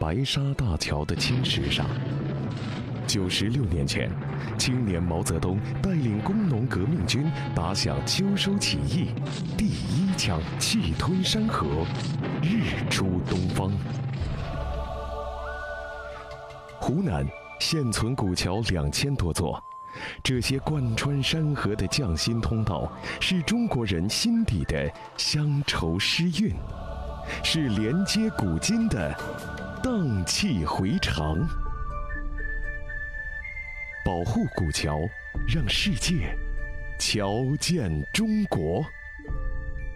白沙大桥的青石上。96年前，青年毛泽东带领工农革命军打响秋收起义，第一枪气吞山河，日出东方。湖南现存古桥2000多座，这些贯穿山河的匠心通道，是中国人心底的乡愁诗韵，是连接古今的荡气回肠。保护古桥，让世界瞧见中国。